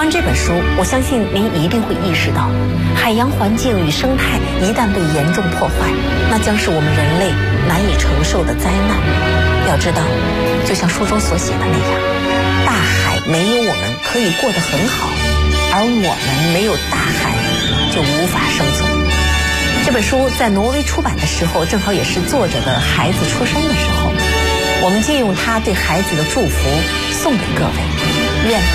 看这本书，我相信您一定会意识到，海洋环境与生态一旦被严重破坏，那将是我们人类难以承受的灾难。要知道，就像书中所写的那样，大海没有我们可以过得很好，而我们没有大海就无法生存。这本书在挪威出版的时候，正好也是作者的孩子出生的时候，我们借用他对孩子的祝福送给各位，愿